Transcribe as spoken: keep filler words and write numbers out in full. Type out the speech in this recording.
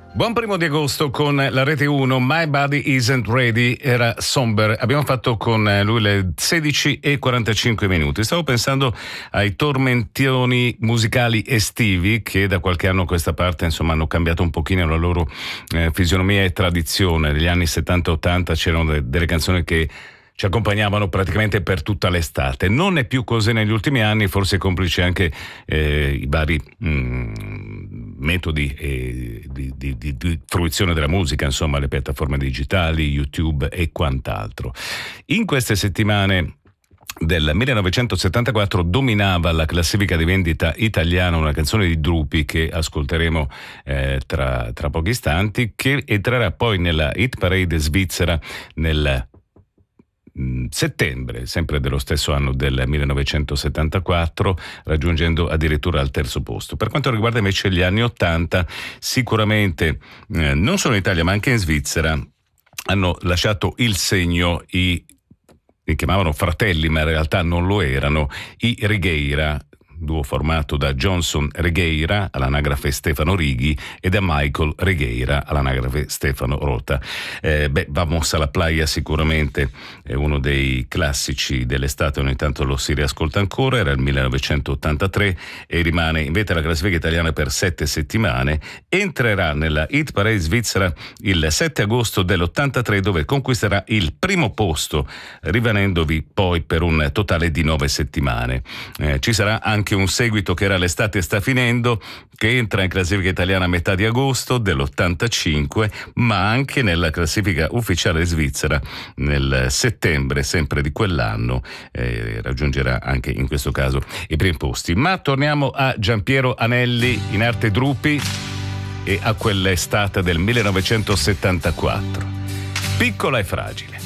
Buon primo di agosto con la Rete uno. My Body Isn't Ready era Somber. Abbiamo fatto con lui le sedici e quarantacinque minuti. Stavo pensando ai tormentoni musicali estivi che da qualche anno a questa parte insomma hanno cambiato un pochino la loro eh, fisionomia e tradizione. Negli anni settanta ottanta c'erano de- delle canzoni che ci accompagnavano praticamente per tutta l'estate. Non è più così negli ultimi anni, forse complice anche eh, i vari mh, metodi eh, di, di, di, di fruizione della musica, insomma le piattaforme digitali, YouTube e quant'altro. In queste settimane del millenovecentosettantaquattro dominava la classifica di vendita italiana una canzone di Drupi che ascolteremo eh, tra, tra pochi istanti, che entrerà poi nella hit parade svizzera nel settembre, sempre dello stesso anno del millenovecentosettantaquattro, raggiungendo addirittura al terzo posto. Per quanto riguarda invece gli anni ottanta, sicuramente eh, non solo in Italia ma anche in Svizzera hanno lasciato il segno i, li chiamavano fratelli ma in realtà non lo erano, i Righeira, duo formato da Johnson Righeira all'anagrafe Stefano Righi e da Michael Righeira all'anagrafe Stefano Rota. Eh, beh, Vamos a la playa sicuramente è uno dei classici dell'estate, ogni tanto lo si riascolta ancora, era il millenovecentottantatré e rimane invece alla classifica italiana per sette settimane. Entrerà nella hit parade svizzera il sette agosto dell'ottantatré, dove conquisterà il primo posto, rimanendovi poi per un totale di nove settimane. Eh, ci sarà anche un seguito che era L'estate sta finendo, che entra in classifica italiana a metà di agosto dell'ottantacinque, ma anche nella classifica ufficiale svizzera nel settembre sempre di quell'anno, eh, raggiungerà anche in questo caso i primi posti. Ma torniamo a Giampiero Anelli in arte Drupi e a quell'estate del millenovecentosettantaquattro. Piccola e fragile.